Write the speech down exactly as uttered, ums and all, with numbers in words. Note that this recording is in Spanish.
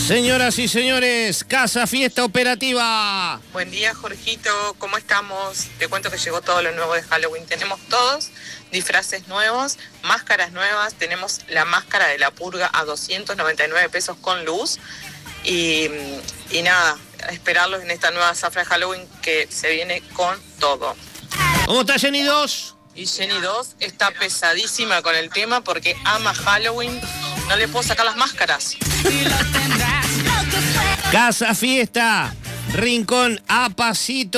Señoras y señores, Casa Fiesta Operativa. Buen día, Jorgito, ¿cómo estamos? Te cuento que llegó todo lo nuevo de Halloween. Tenemos todos disfraces nuevos, máscaras nuevas. Tenemos la máscara de la purga a doscientos noventa y nueve pesos con luz. Y, y nada, esperarlos en esta nueva zafra de Halloween que se viene con todo. ¿Cómo está Jenny dos? Y Jenny dos está pesadísima con el tema porque ama Halloween. No le puedo sacar las máscaras. Casa Fiesta, Rincón a pasito.